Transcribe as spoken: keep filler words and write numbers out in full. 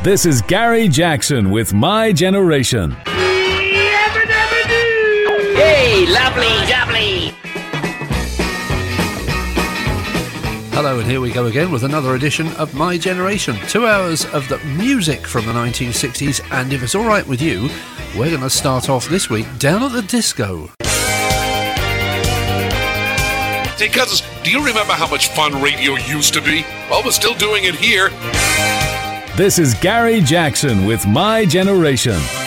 This is Gary Jackson with My Generation. Hey, lovely, lovely. Hello, and here we go again with another edition of My Generation. Two hours of the music from the nineteen sixties, and if it's all right with you, we're going to start off this week down at the disco. Hey, cousins, do you remember how much fun radio used to be? Well, we're still doing it here. This is Gary Jackson with My Generation.